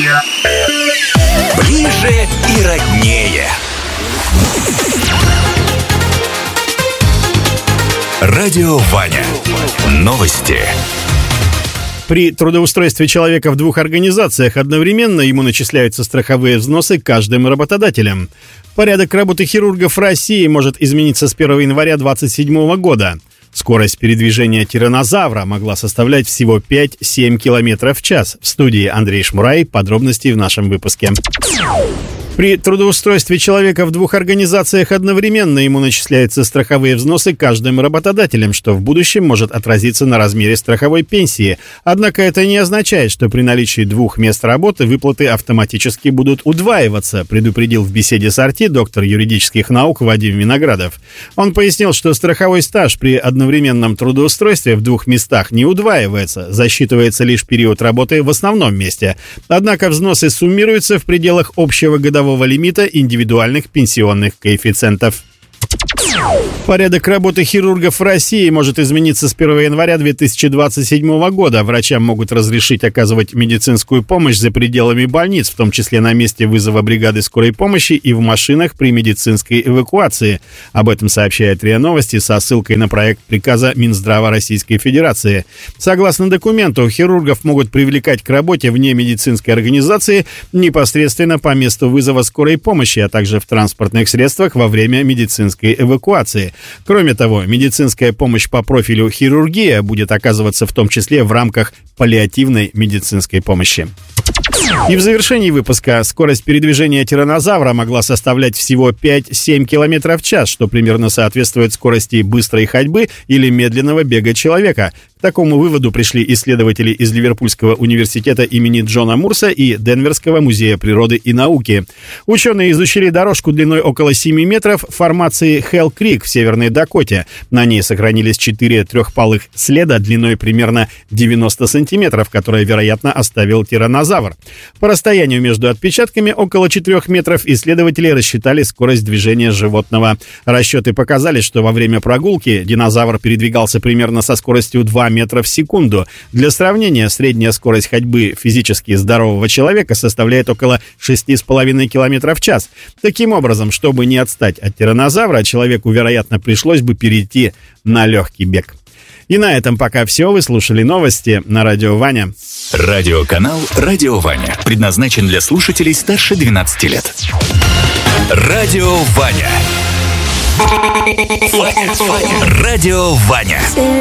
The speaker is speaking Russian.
Ближе и роднее. Радио Ваня. Новости. При трудоустройстве человека в двух организациях одновременно ему начисляются страховые взносы каждым работодателем. Порядок работы хирургов в России может измениться с 1 января 2027 года. Скорость передвижения тираннозавра могла составлять всего 5-7 км в час. В студии Андрей Шмурай. Подробности в нашем выпуске. При трудоустройстве человека в двух организациях одновременно ему начисляются страховые взносы каждым работодателем, что в будущем может отразиться на размере страховой пенсии. Однако это не означает, что при наличии двух мест работы выплаты автоматически будут удваиваться, предупредил в беседе с RT доктор юридических наук Вадим Виноградов. Он пояснил, что страховой стаж при одновременном трудоустройстве в двух местах не удваивается, засчитывается лишь период работы в основном месте. Однако взносы суммируются в пределах общего годового лимита индивидуальных пенсионных коэффициентов. Порядок работы хирургов в России может измениться с 1 января 2027 года. Врачам могут разрешить оказывать медицинскую помощь за пределами больниц, в том числе на месте вызова бригады скорой помощи и в машинах при медицинской эвакуации. Об этом сообщает РИА Новости со ссылкой на проект приказа Минздрава Российской Федерации. Согласно документу, хирургов могут привлекать к работе вне медицинской организации непосредственно по месту вызова скорой помощи, а также в транспортных средствах во время медицинской эвакуации. Кроме того, медицинская помощь по профилю хирургия будет оказываться в том числе в рамках паллиативной медицинской помощи. И в завершении выпуска скорость передвижения тираннозавра могла составлять всего 5-7 км в час, что примерно соответствует скорости быстрой ходьбы или медленного бега человека. К такому выводу пришли исследователи из Ливерпульского университета имени Джона Мурса и Денверского музея природы и науки. Ученые изучили дорожку длиной около 7 метров в формации Хелл-Крик в Северной Дакоте. На ней сохранились 4 трехпалых следа длиной примерно 90 сантиметров, которые, вероятно, оставил тираннозавр. По расстоянию между отпечатками около 4 метров исследователи рассчитали скорость движения животного. Расчеты показали, что во время прогулки динозавр передвигался примерно со скоростью 2 метра в секунду. Для сравнения, средняя скорость ходьбы физически здорового человека составляет около 6,5 км в час. Таким образом, чтобы не отстать от тираннозавра, человеку, вероятно, пришлось бы перейти на легкий бег. И на этом пока все. Вы слушали новости на Радио Ваня. Радиоканал «Радио Ваня» предназначен для слушателей старше 12 лет. Радио Ваня. Радио Ваня.